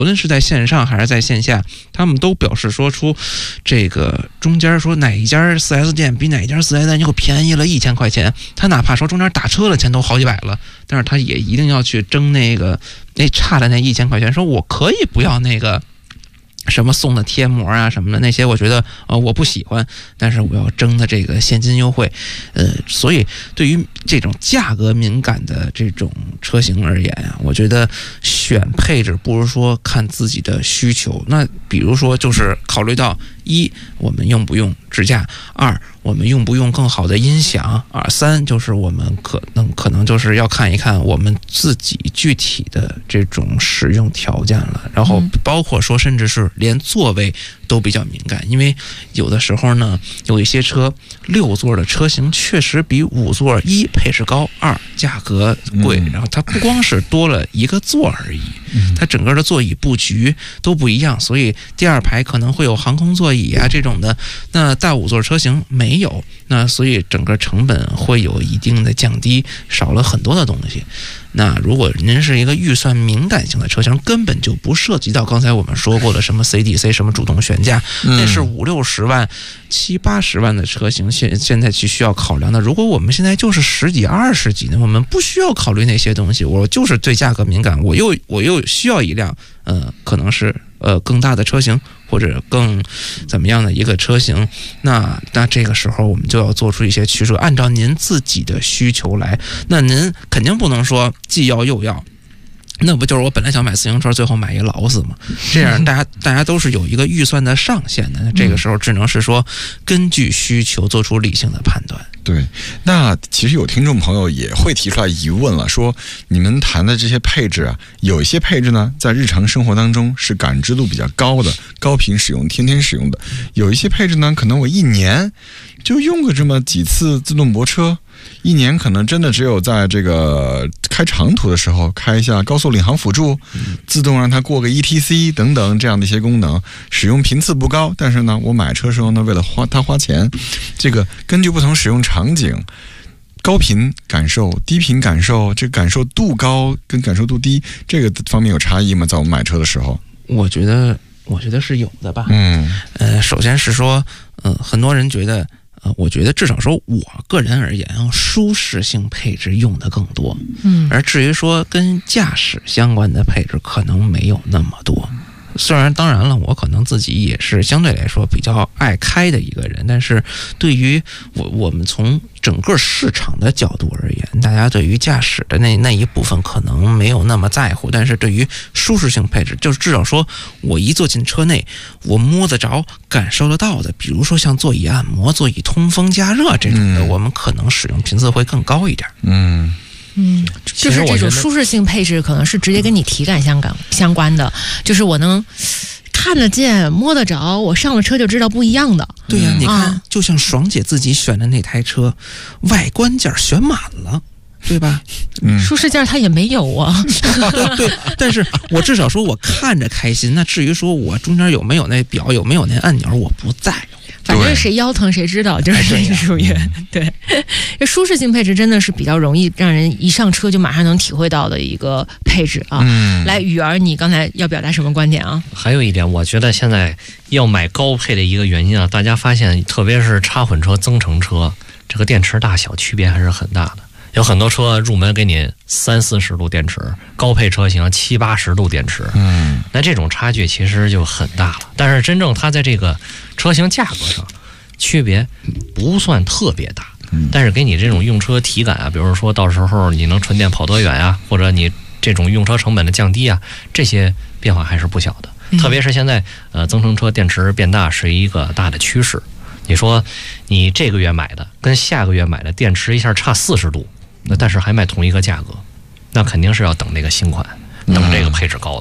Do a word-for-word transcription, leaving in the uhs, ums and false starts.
无论是在线上还是在线下，他们都表示说出这个中间说哪一家 四 S 店比哪一家 四 S 店又便宜了一千块钱，他哪怕说中间打车的钱都好几百了，但是他也一定要去争那个那差的那一千块钱，说我可以不要那个什么送的贴膜啊什么的那些，我觉得呃我不喜欢，但是我要争的这个现金优惠，呃，所以对于这种价格敏感的这种车型而言啊，我觉得选配置不如说看自己的需求。那比如说就是考虑到一我们用不用支架，二我们用不用更好的音响，啊，三就是我们可能可能就是要看一看我们自己具体的这种使用条件了，然后包括说甚至是连座位都比较敏感，因为有的时候呢，有一些车六座的车型确实比五座一配置高，二价格贵，然后它不光是多了一个座而已，它整个的座椅布局都不一样，所以第二排可能会有航空座椅啊这种的，那大五座车型没有，那所以整个成本会有一定的降低，少了很多的东西。那如果您是一个预算敏感型的车型，根本就不涉及到刚才我们说过的什么 C D C 什么主动悬架，那是五六十万七八十万的车型，现现在去需要考量的。如果我们现在就是十几二十几呢，我们不需要考虑那些东西，我就是对价格敏感，我又我又需要一辆呃可能是呃更大的车型或者更怎么样的一个车型，那那这个时候我们就要做出一些取舍，按照您自己的需求来。那您肯定不能说既要又要，那不就是我本来想买自行车，最后买一劳斯吗？这样大家大家都是有一个预算的上限的，那这个时候只能是说根据需求做出理性的判断。 对，那其实有听众朋友也会提出来疑问了，说你们谈的这些配置啊，有一些配置呢，在日常生活当中是感知度比较高的，高频使用，天天使用的；有一些配置呢，可能我一年就用个这么几次自动泊车，一年可能真的只有在这个开长途的时候开一下高速领航辅助，自动让它过个 E T C 等等这样的一些功能，使用频次不高，但是呢，我买车时候呢，为了花它花钱，这个根据不同使用场景，高频感受、低频感受，这个感受度高跟感受度低这个方面有差异吗？在我们买车的时候， 我觉得我觉得是有的吧。 嗯， 呃，首先是说，呃，很多人觉得。呃，我觉得至少说我个人而言，舒适性配置用的更多，嗯，而至于说跟驾驶相关的配置，可能没有那么多。虽然当然了，我可能自己也是相对来说比较爱开的一个人，但是对于我我们从整个市场的角度而言，大家对于驾驶的那那一部分可能没有那么在乎，但是对于舒适性配置，就是至少说我一坐进车内，我摸得着、感受得到的，比如说像座椅按摩、座椅通风加热这种的，嗯、我们可能使用频次会更高一点。 嗯。 嗯，就是这种舒适性配置可能是直接跟你体感相关相关的，就是我能看得见摸得着，我上了车就知道不一样的。 对呀、啊，你看，就像爽姐自己选的那台车，外观件选满了。对吧？ 嗯，舒适件它也没有啊。 对对，但是我至少说我看着开心。那至于说我中间有没有那表，有没有那按钮，我不在乎。 反正谁腰疼谁知道，就是这属于对。这舒适性配置真的是比较容易让人一上车就马上能体会到的一个配置啊。嗯、来，雨儿，你刚才要表达什么观点啊？ 还有一点，我觉得现在要买高配的一个原因啊，大家发现，特别是插混车、增程车，这个电池大小区别还是很大的。有很多车入门给你三四十度电池，高配车型七八十度电池，嗯，那这种差距其实就很大了。但是真正它在这个车型价格上区别不算特别大，但是给你这种用车体感啊，比如说到时候你能纯电跑多远啊，或者你这种用车成本的降低啊，这些变化还是不小的。嗯、特别是现在呃增程车电池变大是一个大的趋势。你说你这个月买的跟下个月买的电池一下差四十度。那但是还卖同一个价格，那肯定是要等这个新款，等这个配置高的。